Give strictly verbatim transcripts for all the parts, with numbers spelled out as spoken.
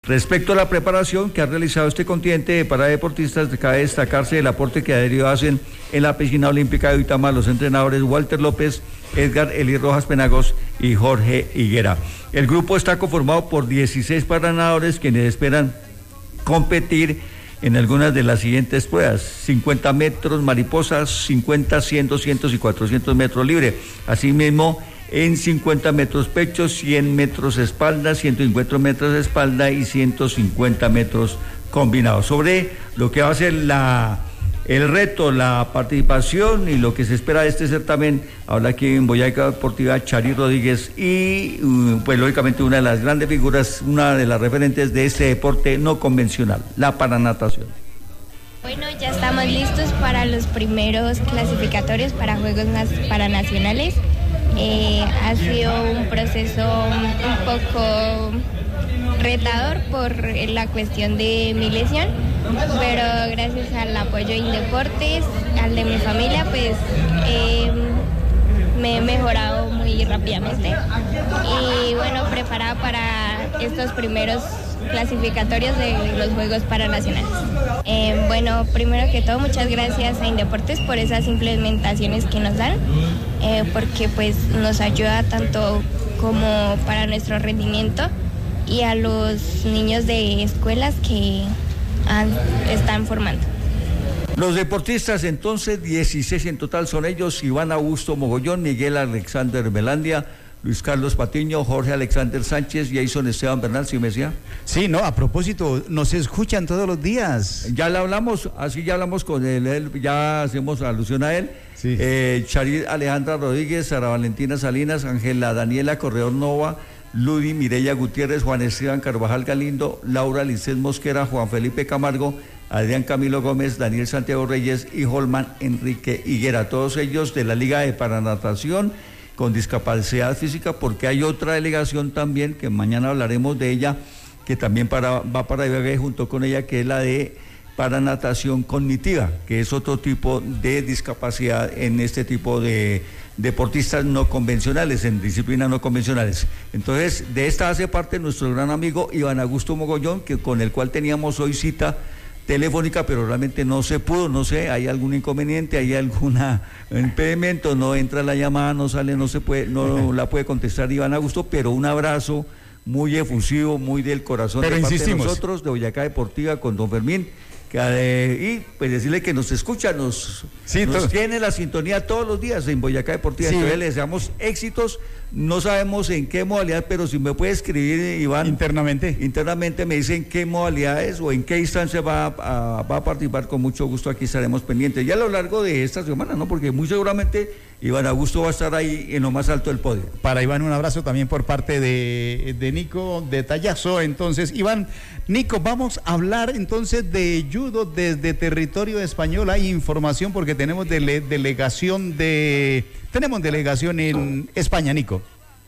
Respecto a la preparación que ha realizado este contingente de paradeportistas, cabe destacarse el aporte que a diario hacen en la piscina olímpica de Uitama los entrenadores Walter López, Edgar Eli Rojas Penagos y Jorge Higuera. El grupo está conformado por dieciséis paranadores quienes esperan competir en algunas de las siguientes pruebas: cincuenta metros mariposas, cincuenta, cien, doscientos y cuatrocientos metros libre. Asimismo, en cincuenta metros pecho, cien metros espalda, ciento cincuenta metros espalda y ciento cincuenta metros combinados. Sobre lo que va a ser la, el reto, la participación y lo que se espera de este certamen, habla aquí en Boyacá Deportiva Chari Rodríguez y pues lógicamente una de las grandes figuras, una de las referentes de este deporte no convencional, la paranatación. Bueno, ya estamos listos para los primeros clasificatorios para Juegos Paranacionales. Eh, ha sido un proceso un poco retador por la cuestión de mi lesión, pero gracias al apoyo de Indeportes, al de mi familia, pues eh, me he mejorado muy rápidamente y bueno, preparada para estos primeros clasificatorios de los Juegos Paranacionales. Eh, bueno, primero que todo, muchas gracias a Indeportes por esas implementaciones que nos dan, eh, porque pues nos ayuda tanto como para nuestro rendimiento y a los niños de escuelas que han, están formando. Los deportistas entonces, dieciséis en total son ellos: Iván Augusto Mogollón, Miguel Alexander Melandia, Luis Carlos Patiño, Jorge Alexander Sánchez, Jason Esteban Bernal, ¿sí me decía? Sí, no, a propósito, nos escuchan todos los días. Ya le hablamos, así ya hablamos con él, él ya hacemos alusión a él. Sí. Eh, Charid Alejandra Rodríguez, Sara Valentina Salinas, Ángela Daniela Corredor Nova, Ludi Mireya Gutiérrez, Juan Esteban Carvajal Galindo, Laura Licet Mosquera, Juan Felipe Camargo, Adrián Camilo Gómez, Daniel Santiago Reyes y Holman Enrique Higuera, todos ellos de la Liga de Paranatación con discapacidad física, porque hay otra delegación también, que mañana hablaremos de ella, que también para, va para Ibagué junto con ella, que es la de paranatación cognitiva, que es otro tipo de discapacidad en este tipo de deportistas no convencionales, en disciplinas no convencionales. Entonces, de esta hace parte nuestro gran amigo Iván Augusto Mogollón, que con el cual teníamos hoy cita telefónica, pero realmente no se pudo, no sé, hay algún inconveniente, hay alguna impedimento, no entra la llamada, no sale, no se puede, no la puede contestar Iván Augusto, pero un abrazo muy efusivo, muy del corazón pero de parte insistimos. de nosotros, de Boyacá Deportiva, con don Fermín, que, eh, y pues decirle que nos escucha, nos, sí, nos todo. tiene la sintonía todos los días en Boyacá Deportiva, sí. Entonces le deseamos éxitos, no sabemos en qué modalidad, pero si me puede escribir, Iván, internamente, internamente me dicen qué modalidades o en qué instancia va a, va a participar, con mucho gusto aquí estaremos pendientes, ya a lo largo de esta semana, ¿no? Porque muy seguramente Iván Augusto va a estar ahí en lo más alto del podio. Para Iván un abrazo también por parte de, de Nico de Tallazo. Entonces, Iván, Nico, vamos a hablar entonces de judo desde territorio español. Hay información porque tenemos dele, delegación de tenemos delegación en España, Nico.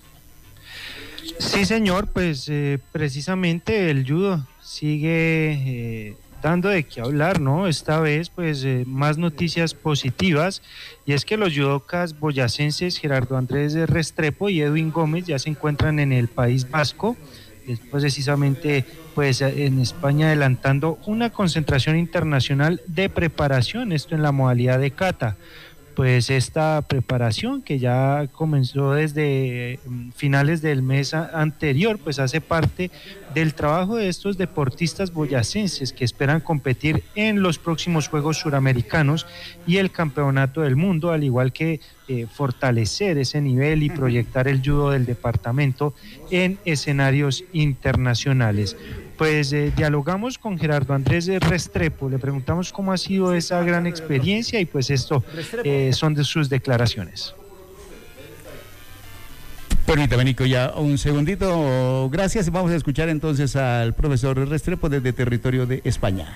Sí, señor, pues eh, precisamente el judo sigue eh, dando de qué hablar, ¿no? Esta vez, pues, eh, más noticias positivas, y es que los judocas boyacenses Gerardo Andrés Restrepo y Edwin Gómez ya se encuentran en el País Vasco, después precisamente, pues, en España, adelantando una concentración internacional de preparación, esto en la modalidad de kata. Pues esta preparación que ya comenzó desde finales del mes anterior, pues hace parte del trabajo de estos deportistas boyacenses que esperan competir en los próximos Juegos Suramericanos y el Campeonato del Mundo, al igual que eh, fortalecer ese nivel y proyectar el judo del departamento en escenarios internacionales. Pues eh, dialogamos con Gerardo Andrés Restrepo, le preguntamos cómo ha sido esa gran experiencia y pues esto eh, son de sus declaraciones. Permítame, Nico, ya un segundito, gracias. Vamos a escuchar entonces al profesor Restrepo desde territorio de España.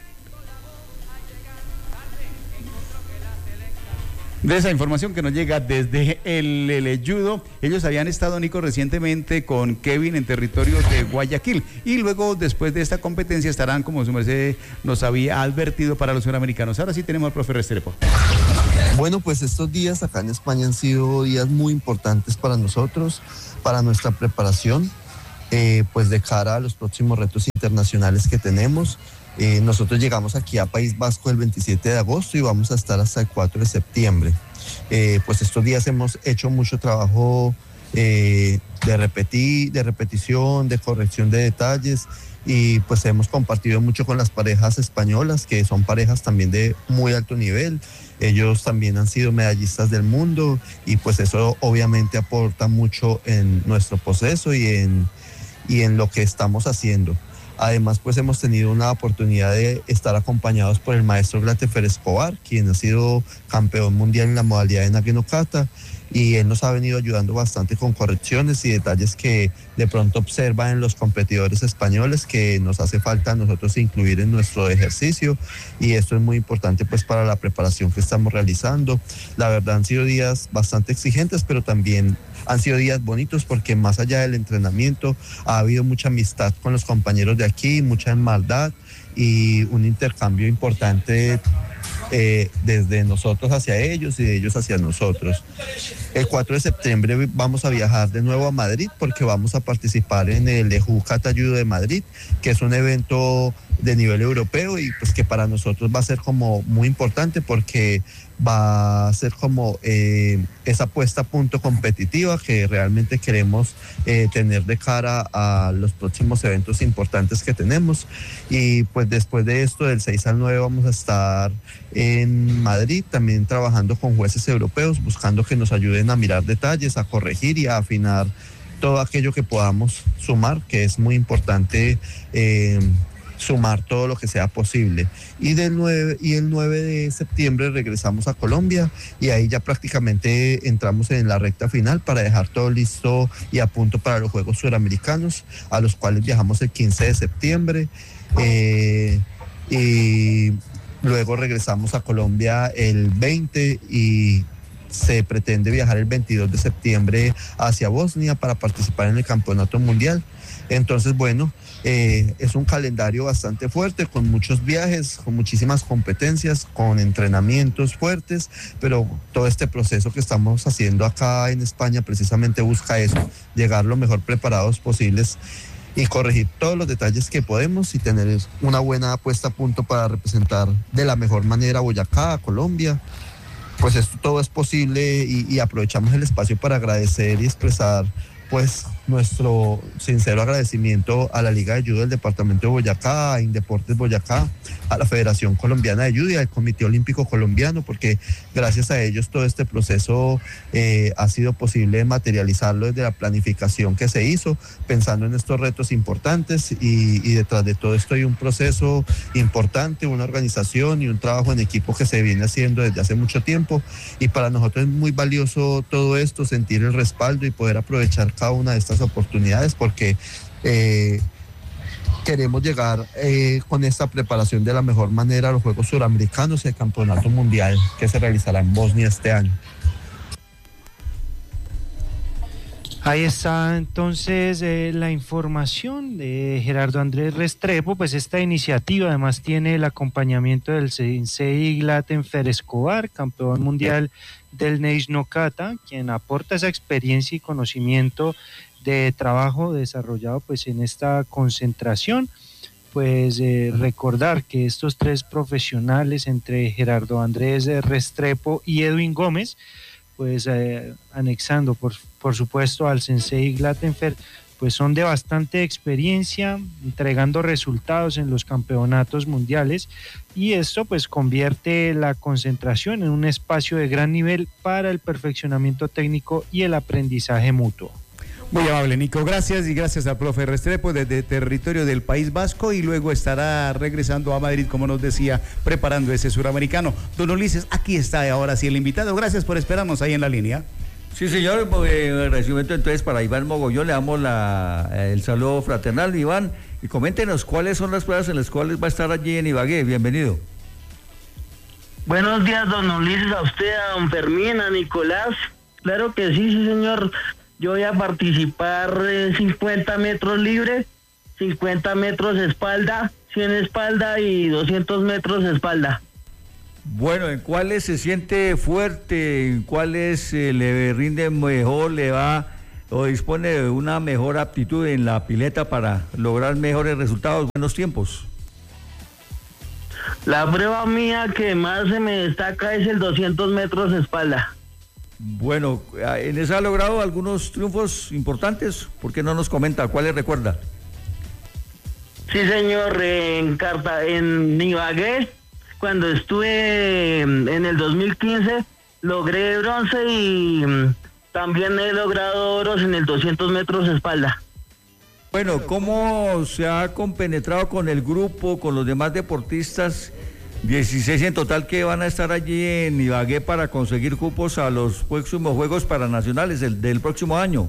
De esa información que nos llega desde el, el judo, ellos habían estado, Nico, recientemente con Kevin en territorio de Guayaquil y luego después de esta competencia estarán, como su merced nos había advertido, para los suramericanos. Ahora sí tenemos al profe Restrepo. Bueno, pues estos días acá en España han sido días muy importantes para nosotros, para nuestra preparación. eh, pues de cara a los próximos retos internacionales que tenemos. Eh, nosotros llegamos aquí a País Vasco el veintisiete de agosto y vamos a estar hasta el cuatro de septiembre. Eh, pues estos días hemos hecho mucho trabajo eh, de repetir, de repetición, de corrección de detalles, y pues hemos compartido mucho con las parejas españolas, que son parejas también de muy alto nivel. Ellos también han sido medallistas del mundo y pues eso obviamente aporta mucho en nuestro proceso y en, y en lo que estamos haciendo. Además, pues hemos tenido una oportunidad de estar acompañados por el maestro Glatefer Escobar, quien ha sido campeón mundial en la modalidad de Nage-no-kata, y él nos ha venido ayudando bastante con correcciones y detalles que de pronto observa en los competidores españoles, que nos hace falta a nosotros incluir en nuestro ejercicio, y esto es muy importante pues para la preparación que estamos realizando. La verdad han sido días bastante exigentes, pero también han sido días bonitos, porque más allá del entrenamiento ha habido mucha amistad con los compañeros de aquí, mucha hermandad y un intercambio importante eh, desde nosotros hacia ellos y de ellos hacia nosotros. El cuatro de septiembre vamos a viajar de nuevo a Madrid, porque vamos a participar en el EJU Kata Judo de Madrid, que es un evento de nivel europeo y pues que para nosotros va a ser como muy importante, porque va a ser como eh, esa puesta a punto competitiva que realmente queremos eh, tener de cara a los próximos eventos importantes que tenemos. Y pues después de esto, del seis al nueve, vamos a estar en Madrid también trabajando con jueces europeos, buscando que nos ayuden a mirar detalles, a corregir y a afinar todo aquello que podamos sumar, que es muy importante eh, sumar todo lo que sea posible. Y, del nueve, y el nueve de septiembre regresamos a Colombia, y ahí ya prácticamente entramos en la recta final para dejar todo listo y a punto para los Juegos Suramericanos, a los cuales viajamos el quince de septiembre. Eh, y luego regresamos a Colombia el veinte, y se pretende viajar el veintidós de septiembre hacia Bosnia para participar en el Campeonato Mundial. Entonces, bueno, eh, es un calendario bastante fuerte, con muchos viajes, con muchísimas competencias, con entrenamientos fuertes, pero todo este proceso que estamos haciendo acá en España precisamente busca eso, llegar lo mejor preparados posibles y corregir todos los detalles que podemos y tener una buena puesta a punto para representar de la mejor manera a Boyacá, a Colombia. Pues esto todo es posible, y, y aprovechamos el espacio para agradecer y expresar pues nuestro sincero agradecimiento a la Liga de Judo del Departamento de Boyacá, a Indeportes Boyacá, a la Federación Colombiana de Judo y al Comité Olímpico Colombiano, porque gracias a ellos todo este proceso eh, ha sido posible materializarlo desde la planificación que se hizo, pensando en estos retos importantes, y, y detrás de todo esto hay un proceso importante, una organización y un trabajo en equipo que se viene haciendo desde hace mucho tiempo, y para nosotros es muy valioso todo esto, sentir el respaldo y poder aprovechar cada una de estas oportunidades, porque eh, queremos llegar eh, con esta preparación de la mejor manera a los Juegos Suramericanos y el Campeonato Mundial que se realizará en Bosnia este año. Ahí está entonces eh, la información de Gerardo Andrés Restrepo. Pues esta iniciativa además tiene el acompañamiento del sensei Glatefer Escobar, campeón mundial del Nage-no-kata, quien aporta esa experiencia y conocimiento de trabajo desarrollado pues en esta concentración. Pues eh, recordar que estos tres profesionales, entre Gerardo Andrés Restrepo y Edwin Gómez, pues eh, anexando por, por supuesto al sensei Glatefer, pues son de bastante experiencia, entregando resultados en los campeonatos mundiales, y esto pues convierte la concentración en un espacio de gran nivel para el perfeccionamiento técnico y el aprendizaje mutuo. Muy amable, Nico, gracias, y gracias al profe Restrepo desde territorio del País Vasco, y luego estará regresando a Madrid, como nos decía, preparando ese suramericano. Don Ulises, aquí está ahora sí el invitado. Gracias por esperarnos ahí en la línea. Sí, señor, eh, agradecimiento entonces para Iván Mogollón, le damos la, el saludo fraternal, Iván, y coméntenos cuáles son las pruebas en las cuales va a estar allí en Ibagué. Bienvenido. Buenos días, don Ulises, a usted, a don Fermín, a Nicolás. Claro que sí, sí, señor. Yo voy a participar en cincuenta metros libres, cincuenta metros espalda, cien espalda y doscientos metros espalda. Bueno, ¿en cuáles se siente fuerte? ¿En cuáles eh, le rinde mejor, le va o dispone de una mejor aptitud en la pileta para lograr mejores resultados, buenos tiempos? La prueba mía que más se me destaca es el doscientos metros espalda. Bueno, en esa ha logrado algunos triunfos importantes. ¿Por qué no nos comenta? ¿Cuáles recuerda? Sí, señor, en Carta, en Ibagué, cuando estuve en el dos mil quince, logré bronce y también he logrado oros en el doscientos metros espalda. Bueno, ¿cómo se ha compenetrado con el grupo, con los demás deportistas, dieciséis en total, que van a estar allí en Ibagué para conseguir cupos a los próximos Juegos Paranacionales del, del próximo año?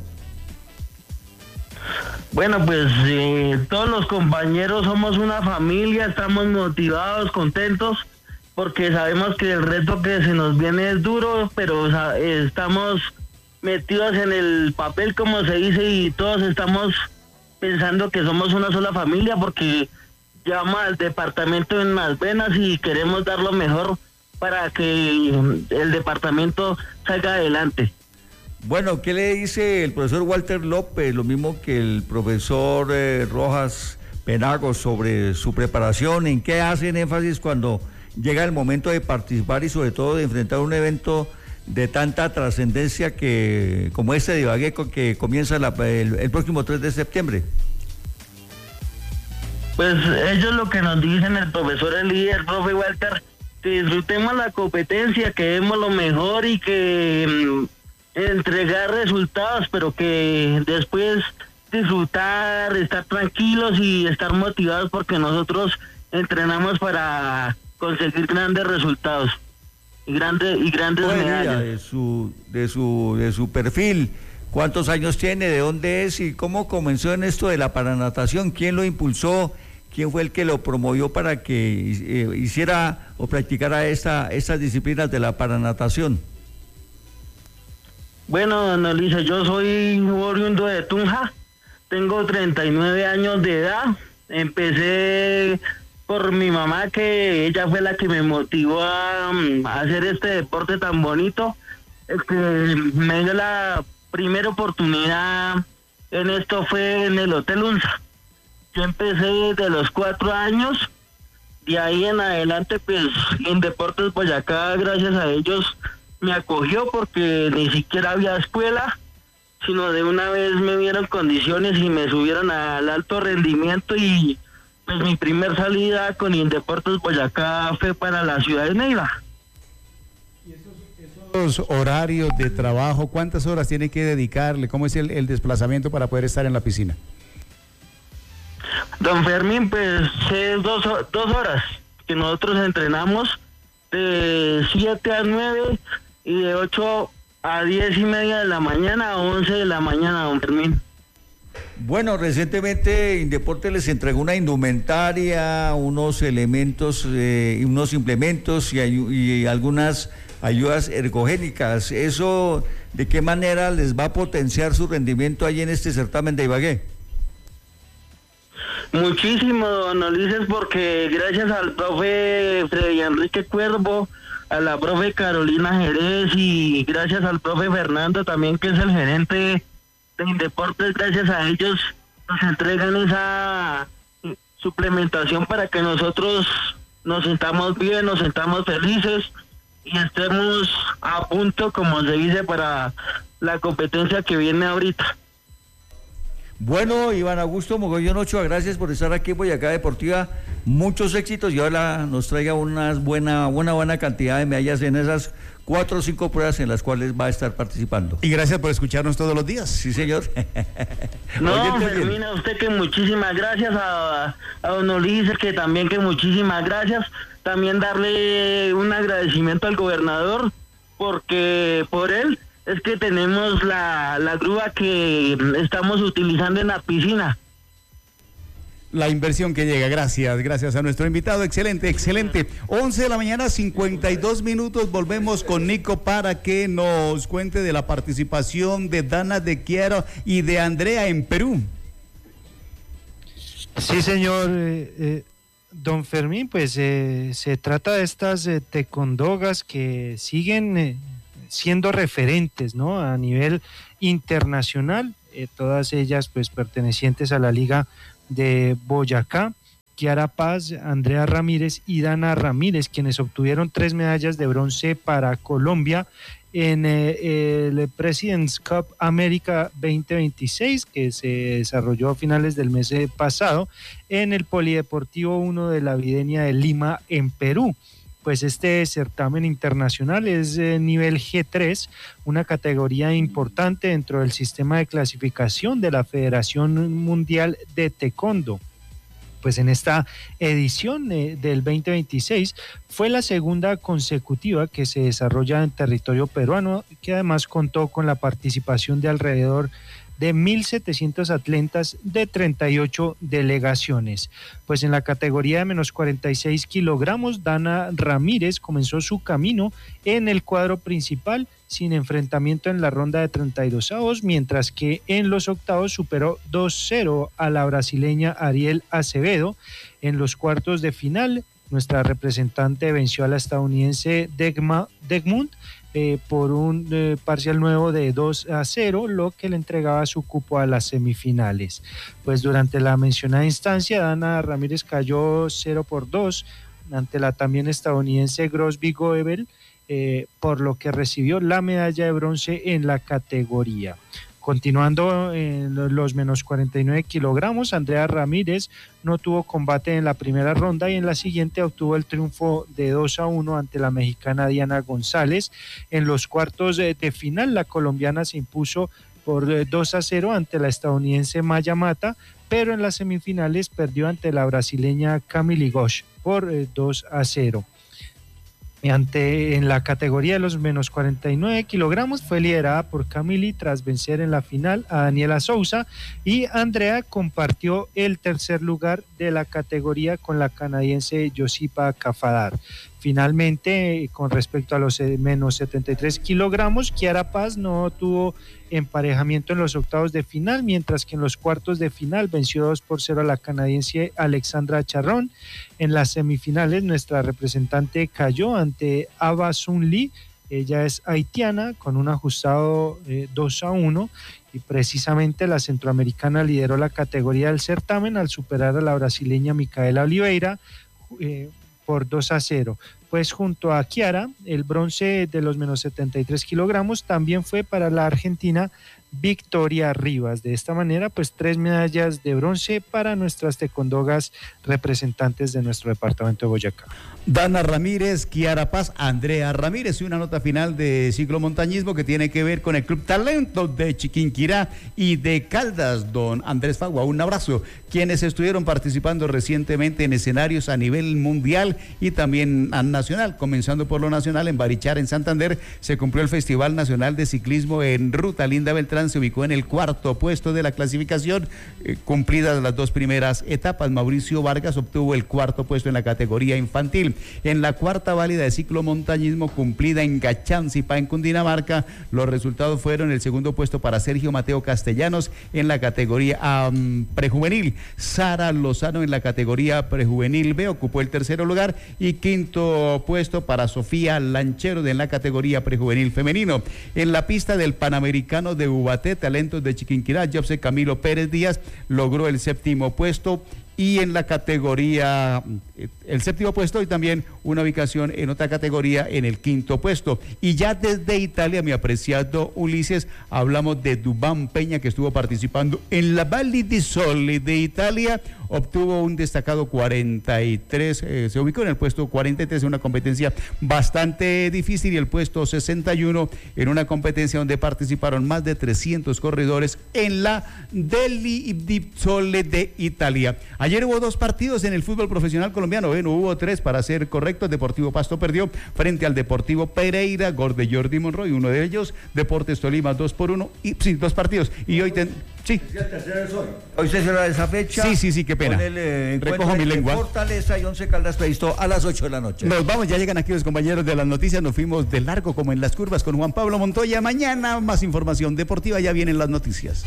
Bueno, pues eh, todos los compañeros somos una familia, estamos motivados, contentos, porque sabemos que el reto que se nos viene es duro, pero o sea, estamos metidos en el papel, como se dice, y todos estamos pensando que somos una sola familia, porque llevamos al departamento en las venas y queremos dar lo mejor para que el departamento salga adelante. Bueno, ¿qué le dice el profesor Walter López, lo mismo que el profesor eh, Rojas Penagos, sobre su preparación? ¿En qué hacen énfasis cuando llega el momento de participar y sobre todo de enfrentar un evento de tanta trascendencia que como este de Ibagué, que comienza la, el, el próximo tres de septiembre? Pues ellos lo que nos dicen, el profesor, el líder, el profe Walter, que disfrutemos la competencia, que demos lo mejor y que mmm, entregar resultados, pero que después disfrutar, estar tranquilos y estar motivados, porque nosotros entrenamos para conseguir grandes resultados y grandes y grandes medallas. De su de su de su perfil, ¿cuántos años tiene? ¿De dónde es? ¿Y cómo comenzó en esto de la paranatación? ¿Quién lo impulsó? ¿Quién fue el que lo promovió para que eh, hiciera o practicara esta estas disciplinas de la paranatación? Bueno, don Ulises, yo soy oriundo de Tunja, tengo treinta y nueve años de edad, empecé por mi mamá, que ella fue la que me motivó a, a hacer este deporte tan bonito. Este, me dio la primera oportunidad en esto, fue en el Hotel Unza. Yo empecé de los cuatro años, de ahí en adelante, pues en Deportes Boyacá, gracias a ellos, me acogió, porque ni siquiera había escuela, sino de una vez me vieron condiciones y me subieron al alto rendimiento, y pues mi primer salida con Indeportes Boyacá fue para la ciudad de Neiva. ¿Y esos, esos horarios de trabajo, cuántas horas tiene que dedicarle? ¿Cómo es el, el desplazamiento para poder estar en la piscina? Don Fermín, pues es dos, dos horas que nosotros entrenamos, de siete a nueve y de ocho a diez y media de la mañana a once de la mañana, don Fermín. Bueno, recientemente Indeportes les entregó una indumentaria, unos elementos, eh, unos implementos y, y algunas ayudas ergogénicas. ¿Eso de qué manera les va a potenciar su rendimiento allí en este certamen de Ibagué? Muchísimo, don Ulises, porque gracias al profe Freddy Enrique Cuervo, a la profe Carolina Jerez y gracias al profe Fernando también, que es el gerente de Indeportes, gracias a ellos nos entregan esa suplementación para que nosotros nos sintamos bien, nos sintamos felices y estemos a punto, como se dice, para la competencia que viene ahorita. Bueno, Iván Augusto Mogollón Ochoa, gracias por estar aquí en Boyacá Deportiva. Muchos éxitos y ahora nos traiga una buena, buena, buena cantidad de medallas en esas cuatro o cinco pruebas en las cuales va a estar participando. Y gracias por escucharnos todos los días. Sí, señor. No, Fermín, a usted que muchísimas gracias, a, a don Ulises que también que muchísimas gracias. También darle un agradecimiento al gobernador, porque por él es que tenemos la, la grúa que estamos utilizando en la piscina. La inversión que llega, gracias, gracias a nuestro invitado, excelente, excelente. once de la mañana, cincuenta y dos minutos, volvemos con Nico para que nos cuente de la participación de Dana de Quiero y de Andrea en Perú. Sí, señor, eh, eh, don Fermín, pues eh, se trata de estas eh, tecondogas que siguen... Eh, siendo referentes, ¿no?, a nivel internacional, eh, todas ellas pues pertenecientes a la Liga de Boyacá. Kiara Paz, Andrea Ramírez y Dana Ramírez, quienes obtuvieron tres medallas de bronce para Colombia en eh, el President's Cup América veinte veintiséis, que se desarrolló a finales del mes pasado en el Polideportivo uno de la Videnia de Lima, en Perú. Pues este certamen internacional es de nivel G tres, una categoría importante dentro del sistema de clasificación de la Federación Mundial de Taekwondo. Pues en esta edición eh, del veinte veintiséis fue la segunda consecutiva que se desarrolla en territorio peruano, que además contó con la participación de alrededor de mil setecientos atletas de treinta y ocho delegaciones. Pues en la categoría de menos cuarenta y seis kilogramos, Dana Ramírez comenzó su camino en el cuadro principal sin enfrentamiento en la ronda de treinta y dos avos, mientras que en los octavos superó dos cero a la brasileña Ariel Acevedo. En los cuartos de final, nuestra representante venció a la estadounidense Degma, Degmund eh, por un eh, parcial nuevo de dos a cero, lo que le entregaba su cupo a las semifinales. Pues durante la mencionada instancia, Dana Ramírez cayó cero por dos ante la también estadounidense Grosby Goebel, Eh, por lo que recibió la medalla de bronce en la categoría. Continuando en los menos cuarenta y nueve kilogramos, Andrea Ramírez no tuvo combate en la primera ronda y en la siguiente obtuvo el triunfo de dos a uno ante la mexicana Diana González. En los cuartos de, de final, la colombiana se impuso por dos a cero ante la estadounidense Maya Mata, pero en las semifinales perdió ante la brasileña Camille Gosch por eh, dos a cero. Ante, en la categoría de los menos cuarenta y nueve kilogramos fue liderada por Camili tras vencer en la final a Daniela Sousa, y Andrea compartió el tercer lugar de la categoría con la canadiense Josipa Cafadar. Finalmente, con respecto a los menos setenta y tres kilogramos, Kiara Paz no tuvo emparejamiento en los octavos de final, mientras que en los cuartos de final venció dos por cero a la canadiense Alexandra Charrón. En las semifinales, nuestra representante cayó ante Ava Sun Lee, ella es haitiana, con un ajustado eh, dos a uno, y precisamente la centroamericana lideró la categoría del certamen al superar a la brasileña Micaela Oliveira eh, por dos a cero. Pues junto a Kiara, el bronce de los menos setenta y tres kilogramos también fue para la argentina Victoria Rivas. De esta manera, pues tres medallas de bronce para nuestras tecondogas representantes de nuestro departamento de Boyacá. Dana Ramírez, Kiara Paz, Andrea Ramírez, y una nota final de ciclomontañismo que tiene que ver con el Club Talento de Chiquinquirá y de Caldas, don Andrés Fagua. Un abrazo. Quienes estuvieron participando recientemente en escenarios a nivel mundial y también nacional, comenzando por lo nacional en Barichara, en Santander, se cumplió el Festival Nacional de Ciclismo en Ruta. Linda Beltrán se ubicó en el cuarto puesto de la clasificación, eh, cumplidas las dos primeras etapas. Mauricio Vargas obtuvo el cuarto puesto en la categoría infantil. En la cuarta válida de ciclomontañismo cumplida en Gachanzipa, en Cundinamarca, los resultados fueron el segundo puesto para Sergio Mateo Castellanos en la categoría um, prejuvenil. Sara Lozano en la categoría prejuvenil B ocupó el tercer lugar, y quinto puesto para Sofía Lanchero en la categoría prejuvenil femenino. En la pista del Panamericano de Ubaté, talentos de Chiquinquirá, José Camilo Pérez Díaz logró el séptimo puesto, y en la categoría, el séptimo puesto, y también una ubicación en otra categoría en el quinto puesto. Y ya desde Italia, mi apreciado Ulises, hablamos de Dubán Peña, que estuvo participando en la Valle di Sole de Italia, obtuvo un destacado cuarenta y tres, eh, se ubicó en el puesto cuarenta y tres en una competencia bastante difícil, y el puesto sesenta y uno en una competencia donde participaron más de trescientos corredores en la Valle di Sole de Italia. Ayer hubo dos partidos en el fútbol profesional colombiano, bueno, hubo tres para ser correctos. Deportivo Pasto perdió frente al Deportivo Pereira, gol de Jordi Monroy, uno de ellos. Deportes Tolima dos por uno, y sí, dos partidos, y hoy ten, sí. Hoy se cierra esa fecha. Sí, sí, sí, qué pena. Con el, eh, Recojo mi lengua. Fortaleza y Once Caldas previsto a las ocho de la noche. Nos vamos, ya llegan aquí los compañeros de las noticias, nos fuimos de largo como en las curvas con Juan Pablo Montoya. Mañana más información deportiva, ya vienen las noticias.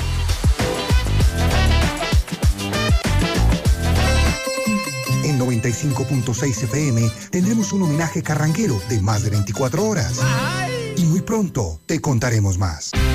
En noventa y cinco punto seis F M tendremos un homenaje carranguero de más de veinticuatro horas. Y muy pronto te contaremos más.